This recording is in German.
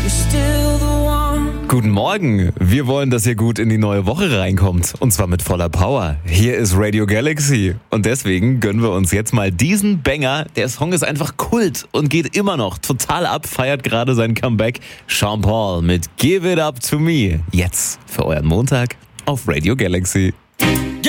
Guten Morgen, wir wollen, dass ihr gut in die neue Woche reinkommt und zwar mit voller Power. Hier ist Radio Galaxy und deswegen gönnen wir uns jetzt mal diesen Banger. Der Song ist einfach Kult und geht immer noch total ab, feiert gerade sein Comeback. Sean Paul mit Give It Up To Me, jetzt für euren Montag auf Radio Galaxy.